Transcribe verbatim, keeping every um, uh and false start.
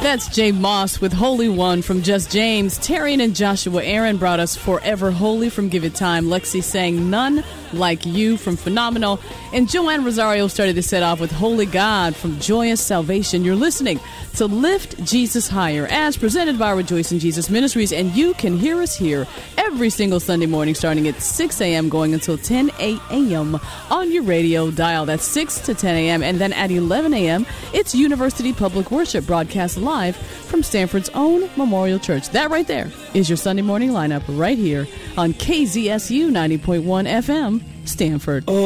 That's Jay Moss with Holy One from Just James. Taryn and Joshua Aaron brought us Forever Holy from Give It Time. Lexi sang None Like You from Phenomenal. And Joanne Rosario started to set off with Holy God from Joyous Salvation. You're listening to Lift Jesus Higher as presented by Rejoice in Jesus Ministries. And you can hear us here every single Sunday morning starting at six a.m. going until ten a.m. on your radio dial. That's six to ten a.m. And then at eleven a.m. it's University Public Worship broadcast live from Stanford's own Memorial Church. That right there is your Sunday morning lineup right here on K Z S U ninety point one F M, Stanford.